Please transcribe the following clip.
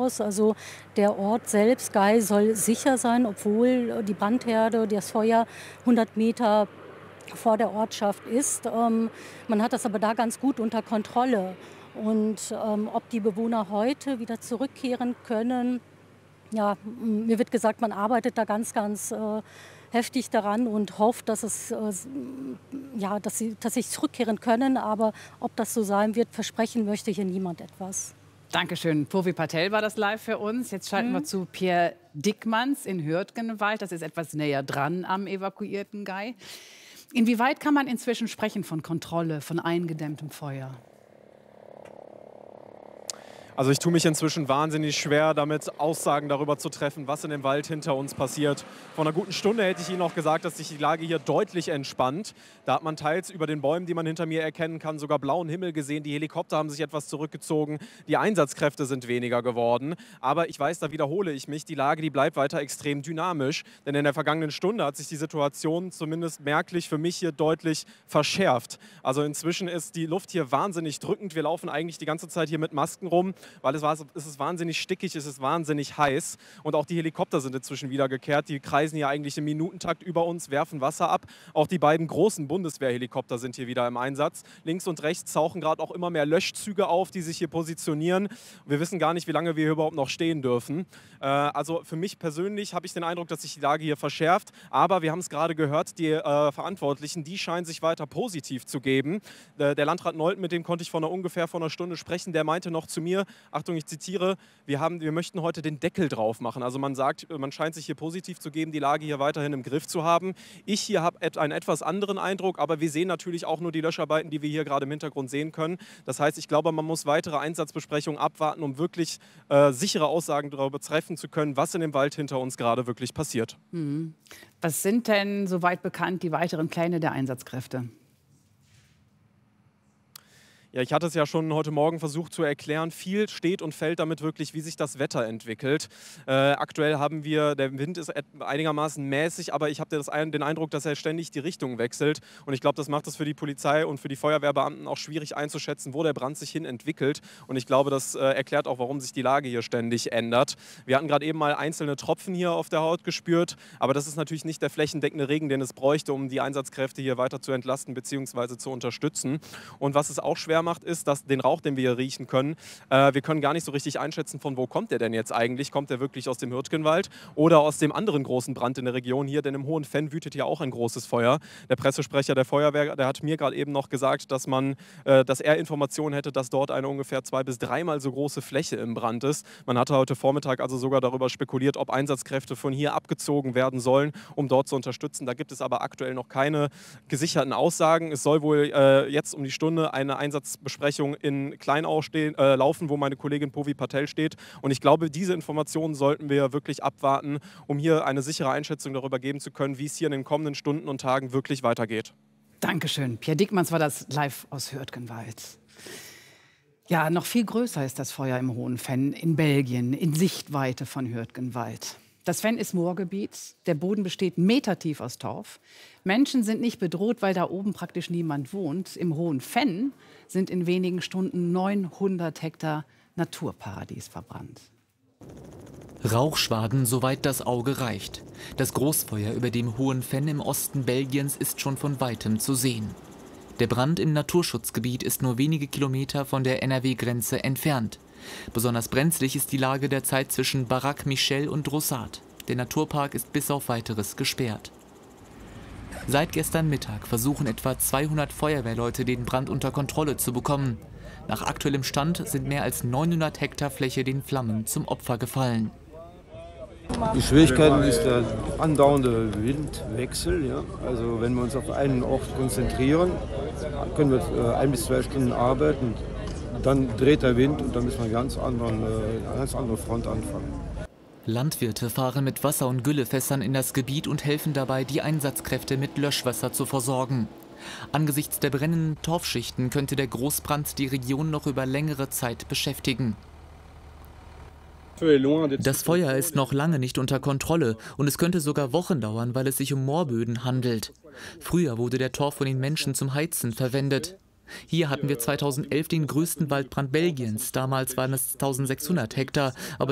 aus. Also der Ort selbst, Gay, soll sicher sein, obwohl die Brandherde, das Feuer 100 Meter vor der Ortschaft ist. Man hat das aber da ganz gut unter Kontrolle. Und ob die Bewohner heute wieder zurückkehren können, ja, mir wird gesagt, man arbeitet da ganz heftig daran und hofft, dass ja, dass sie tatsächlich zurückkehren können. Aber ob das so sein wird, versprechen möchte hier niemand etwas. Dankeschön. Purvi Patel war das live für uns. Jetzt schalten wir zu Pierre Dickmanns in Hürtgenwald. Das ist etwas näher dran am evakuierten Gay. Inwieweit kann man inzwischen sprechen von Kontrolle, von eingedämmtem Feuer? Also ich tue mich inzwischen wahnsinnig schwer, damit Aussagen darüber zu treffen, was in dem Wald hinter uns passiert. Vor einer guten Stunde hätte ich Ihnen auch gesagt, dass sich die Lage hier deutlich entspannt. Da hat man teils über den Bäumen, die man hinter mir erkennen kann, sogar blauen Himmel gesehen. Die Helikopter haben sich etwas zurückgezogen. Die Einsatzkräfte sind weniger geworden. Aber ich weiß, da wiederhole ich mich, die Lage, die bleibt weiter extrem dynamisch. Denn in der vergangenen Stunde hat sich die Situation zumindest merklich für mich hier deutlich verschärft. Also inzwischen ist die Luft hier wahnsinnig drückend. Wir laufen eigentlich die ganze Zeit hier mit Masken rum, weil es ist wahnsinnig stickig, es ist wahnsinnig heiß und auch die Helikopter sind inzwischen wieder gekehrt. Die kreisen ja eigentlich im Minutentakt über uns, werfen Wasser ab. Auch die beiden großen Bundeswehrhelikopter sind hier wieder im Einsatz. Links und rechts tauchen gerade auch immer mehr Löschzüge auf, die sich hier positionieren. Wir wissen gar nicht, wie lange wir hier überhaupt noch stehen dürfen. Also für mich persönlich habe ich den Eindruck, dass sich die Lage hier verschärft. Aber wir haben es gerade gehört, die Verantwortlichen, die scheinen sich weiter positiv zu geben. Der Landrat Nolten, mit dem konnte ich vor einer Stunde sprechen, der meinte noch zu mir, Achtung, ich zitiere, wir möchten heute den Deckel drauf machen. Also man sagt, man scheint sich hier positiv zu geben, die Lage hier weiterhin im Griff zu haben. Ich hier habe einen etwas anderen Eindruck, aber wir sehen natürlich auch nur die Löscharbeiten, die wir hier gerade im Hintergrund sehen können. Das heißt, ich glaube, man muss weitere Einsatzbesprechungen abwarten, um wirklich sichere Aussagen darüber treffen zu können, was in dem Wald hinter uns gerade wirklich passiert. Was sind denn, soweit bekannt, die weiteren Pläne der Einsatzkräfte? Ja, ich hatte es ja schon heute Morgen versucht zu erklären. Viel steht und fällt damit wirklich, wie sich das Wetter entwickelt. Aktuell haben wir, der Wind ist einigermaßen mäßig, aber ich habe den Eindruck, dass er ständig die Richtung wechselt. Und ich glaube, das macht es für die Polizei und für die Feuerwehrbeamten auch schwierig einzuschätzen, wo der Brand sich hin entwickelt. Und ich glaube, das erklärt auch, warum sich die Lage hier ständig ändert. Wir hatten gerade eben mal einzelne Tropfen hier auf der Haut gespürt, aber das ist natürlich nicht der flächendeckende Regen, den es bräuchte, um die Einsatzkräfte hier weiter zu entlasten bzw. zu unterstützen. Und was es auch schwer macht, ist, dass den Rauch, den wir hier riechen können, wir können gar nicht so richtig einschätzen, von wo kommt der denn jetzt eigentlich? Kommt der wirklich aus dem Hürtgenwald oder aus dem anderen großen Brand in der Region hier? Denn im Hohen Venn wütet ja auch ein großes Feuer. Der Pressesprecher der Feuerwehr, der hat mir gerade eben noch gesagt, dass er Informationen hätte, dass dort eine ungefähr 2- bis 3-mal so große Fläche im Brand ist. Man hatte heute Vormittag also sogar darüber spekuliert, ob Einsatzkräfte von hier abgezogen werden sollen, um dort zu unterstützen. Da gibt es aber aktuell noch keine gesicherten Aussagen. Es soll wohl jetzt um die Stunde eine Einsatzbesprechung in Kleinau laufen, wo meine Kollegin Purvi Patel steht. Und ich glaube, diese Informationen sollten wir wirklich abwarten, um hier eine sichere Einschätzung darüber geben zu können, wie es hier in den kommenden Stunden und Tagen wirklich weitergeht. Dankeschön. Pierre Dickmanns war das live aus Hürtgenwald. Ja, noch viel größer ist das Feuer im Hohen Venn in Belgien, in Sichtweite von Hürtgenwald. Das Venn ist Moorgebiet, der Boden besteht metertief aus Torf. Menschen sind nicht bedroht, weil da oben praktisch niemand wohnt. Im Hohen Venn sind in wenigen Stunden 900 Hektar Naturparadies verbrannt. Rauchschwaden, soweit das Auge reicht. Das Großfeuer über dem Hohen Venn im Osten Belgiens ist schon von weitem zu sehen. Der Brand im Naturschutzgebiet ist nur wenige Kilometer von der NRW-Grenze entfernt. Besonders brenzlig ist die Lage derzeit zwischen Baraque Michel und Drossard. Der Naturpark ist bis auf Weiteres gesperrt. Seit gestern Mittag versuchen etwa 200 Feuerwehrleute, den Brand unter Kontrolle zu bekommen. Nach aktuellem Stand sind mehr als 900 Hektar Fläche den Flammen zum Opfer gefallen. Die Schwierigkeit ist der andauernde Windwechsel. Ja? Also wenn wir uns auf einen Ort konzentrieren, können wir 1 bis 2 Stunden arbeiten. Dann dreht der Wind und dann müssen wir eine ganz andere Front anfangen. Landwirte fahren mit Wasser- und Güllefässern in das Gebiet und helfen dabei, die Einsatzkräfte mit Löschwasser zu versorgen. Angesichts der brennenden Torfschichten könnte der Großbrand die Region noch über längere Zeit beschäftigen. Das Feuer ist noch lange nicht unter Kontrolle und es könnte sogar Wochen dauern, weil es sich um Moorböden handelt. Früher wurde der Torf von den Menschen zum Heizen verwendet. Hier hatten wir 2011 den größten Waldbrand Belgiens. Damals waren es 1600 Hektar, aber